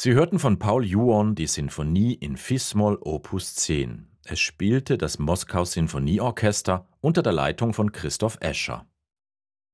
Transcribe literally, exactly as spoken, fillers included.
Sie hörten von Paul Juon die Sinfonie in Fis-Moll Opus zehn. Es spielte das Moskau Sinfonieorchester unter der Leitung von Christoph Escher.